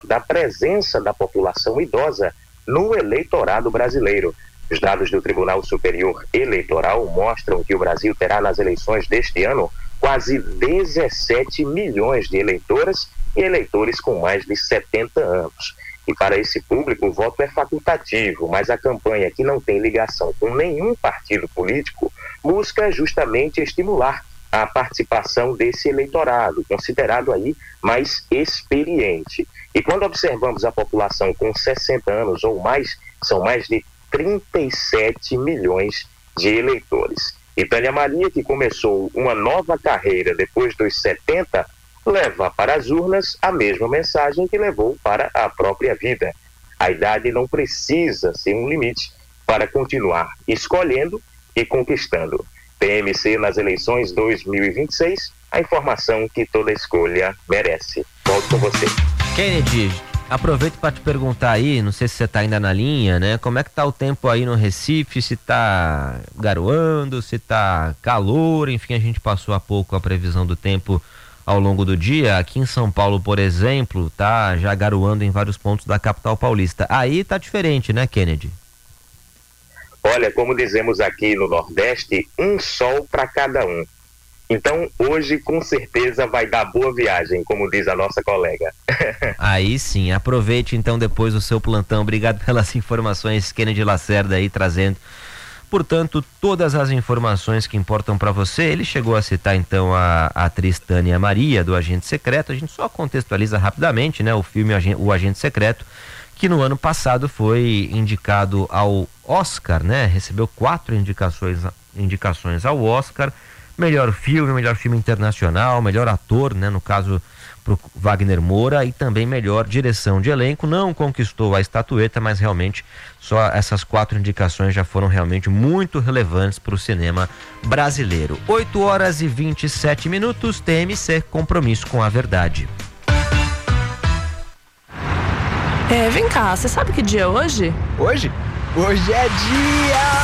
da presença da população idosa no eleitorado brasileiro. Os dados do Tribunal Superior Eleitoral mostram que o Brasil terá nas eleições deste ano quase 17 milhões de eleitoras e eleitores com mais de 70 anos. E para esse público o voto é facultativo, mas a campanha, que não tem ligação com nenhum partido político, busca justamente estimular a participação desse eleitorado, considerado aí mais experiente. E quando observamos a população com 60 anos ou mais, são mais de 37 milhões de eleitores. E Tânia Maria, que começou uma nova carreira depois dos 70, leva para as urnas a mesma mensagem que levou para a própria vida. A idade não precisa ser um limite para continuar escolhendo e conquistando. TMC nas eleições 2026, a informação que toda escolha merece. Volto com você. Kennedy, aproveito para te perguntar aí, não sei se você está ainda na linha, né? Como é que tá o tempo aí no Recife? Se tá garoando, se tá calor, enfim, a gente passou há pouco a previsão do tempo ao longo do dia. Aqui em São Paulo, por exemplo, tá já garoando em vários pontos da capital paulista. Aí tá diferente, né, Kennedy? Olha, como dizemos aqui no Nordeste, um sol para cada um. Então, hoje, com certeza, vai dar boa viagem, como diz a nossa colega. Aí sim, aproveite então depois o seu plantão. Obrigado pelas informações, Kennedy Lacerda aí trazendo, portanto, todas as informações que importam para você. Ele chegou a citar então a atriz Tânia Maria, do Agente Secreto. A gente só contextualiza rapidamente, né? O filme O Agente Secreto, que no ano passado foi indicado ao Oscar, né? Recebeu 4 indicações ao Oscar: melhor filme internacional, melhor ator, né? No caso, pro Wagner Moura, e também melhor direção de elenco. Não conquistou a estatueta, mas realmente só essas 4 indicações já foram realmente muito relevantes para o cinema brasileiro. 8h27, TMC, compromisso com a verdade. Vem cá, você sabe que dia é hoje? Hoje? Hoje é dia